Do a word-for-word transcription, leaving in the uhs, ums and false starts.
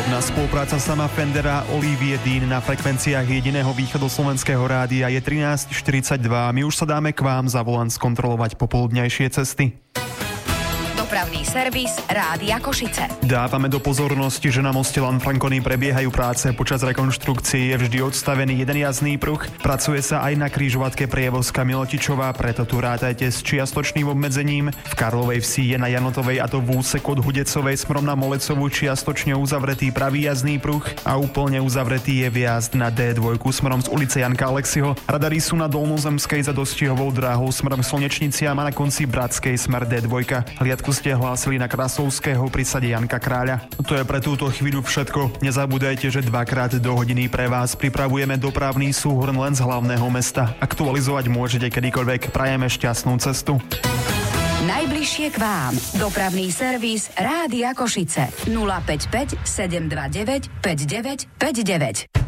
Hudobná spolupráca sama Fendera a Olivie Dean na frekvenciách jediného východoslovenského rádia je trinásť štyridsaťdva. My už sa dáme k vám za volant skontrolovať popoludňajšie cesty. Dopravný servis Rádia Košice. Dávame do pozornosti, že na moste Lanfranconi prebiehajú práce. Počas rekonštrukcie je vždy odstavený jeden jazdný pruh. Pracuje sa aj na križovatke prievozka Milotičová, preto tu rátajte s čiastočným obmedzením. V Karlovej Vsi je na Janotovej, a to v úseku od Hudecovej smerom na Molecovú, čiastočne uzavretý pravý jazdný pruh a úplne uzavretý je vjazd na dé dva smerom z ulice Janka Aleksiho. Radary sú na Dolnozemskej za dostihovou dráhou smerom Slnečniciam a na konci Bratskej smer dé dva. Hliadku ste hlásili na Krasovského pri sade Janka Kráľa. To je pre túto chvíľu všetko. Nezabúdajte, že dvakrát do hodiny pre vás pripravujeme dopravný súhrn len z hlavného mesta. Aktualizovať môžete kedykoľvek. Prajeme šťastnú cestu. Najbližšie k vám. Dopravný servis Rádia Košice. nula päť päť sedem dva deväť päť deväť päť deväť.